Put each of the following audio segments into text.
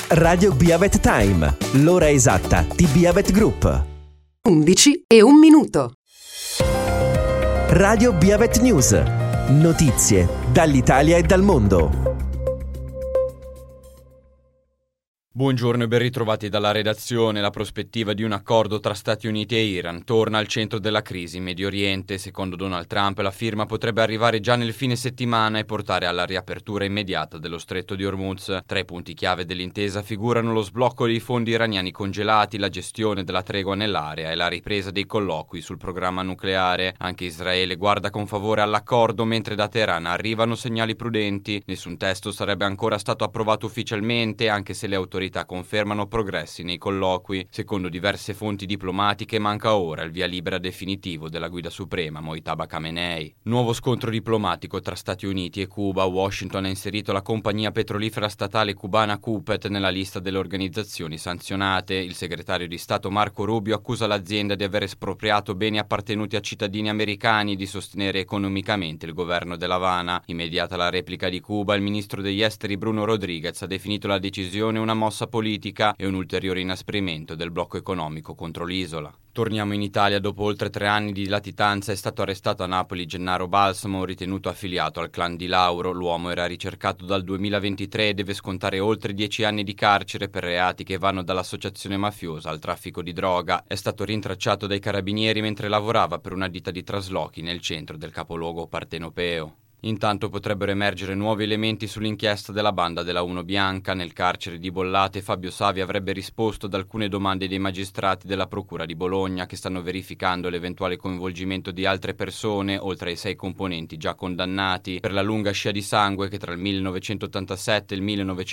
Radio Biavet Time, l'ora esatta di Biavet Group. 11:01. Radio Biavet News, notizie dall'Italia e dal mondo. Buongiorno e ben ritrovati dalla redazione. La prospettiva di un accordo tra Stati Uniti e Iran torna al centro della crisi in Medio Oriente. Secondo Donald Trump, la firma potrebbe arrivare già nel fine settimana e portare alla riapertura immediata dello stretto di Hormuz. Tra i punti chiave dell'intesa figurano lo sblocco dei fondi iraniani congelati, la gestione della tregua nell'area e la ripresa dei colloqui sul programma nucleare. Anche Israele guarda con favore all'accordo, mentre da Teheran arrivano segnali prudenti. Nessun testo sarebbe ancora stato approvato ufficialmente, anche se le autorità confermano progressi nei colloqui. Secondo diverse fonti diplomatiche manca ora il via libera definitivo della guida suprema Mojtaba Khamenei. Nuovo scontro diplomatico tra Stati Uniti e Cuba. Washington ha inserito la compagnia petrolifera statale cubana CUPET nella lista delle organizzazioni sanzionate. Il segretario di Stato Marco Rubio accusa l'azienda di aver espropriato beni appartenuti a cittadini americani e di sostenere economicamente il governo dell'Havana. Immediata la replica di Cuba, il ministro degli esteri Bruno Rodriguez ha definito la decisione una mossa politica e un ulteriore inasprimento del blocco economico contro l'isola. Torniamo in Italia. Dopo oltre 3 anni di latitanza è stato arrestato a Napoli Gennaro Balsamo, ritenuto affiliato al clan di Lauro. L'uomo era ricercato dal 2023 e deve scontare oltre 10 anni di carcere per reati che vanno dall'associazione mafiosa al traffico di droga. È stato rintracciato dai carabinieri mentre lavorava per una ditta di traslochi nel centro del capoluogo partenopeo. Intanto potrebbero emergere nuovi elementi sull'inchiesta della banda della Uno Bianca. Nel carcere di Bollate Fabio Savi avrebbe risposto ad alcune domande dei magistrati della Procura di Bologna, che stanno verificando l'eventuale coinvolgimento di altre persone, oltre ai 6 componenti già condannati, per la lunga scia di sangue che tra il 1987 e il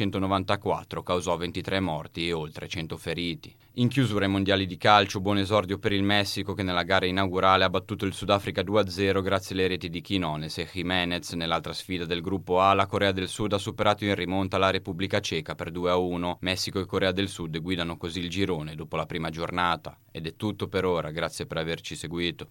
1994 causò 23 morti e oltre 100 feriti. In chiusura ai mondiali di calcio, buon esordio per il Messico, che nella gara inaugurale ha battuto il Sudafrica 2-0 grazie alle reti di Quinones e Jiménez. Nell'altra sfida del gruppo A, la Corea del Sud ha superato in rimonta la Repubblica Ceca per 2-1. Messico e Corea del Sud guidano così il girone dopo la prima giornata. Ed è tutto per ora, grazie per averci seguito.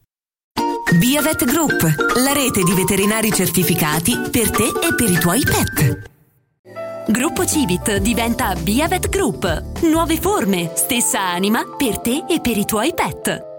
Biavet Group, la rete di veterinari certificati per te e per i tuoi pet. Gruppo Civit diventa Biavet Group. Nuove forme, stessa anima per te e per i tuoi pet.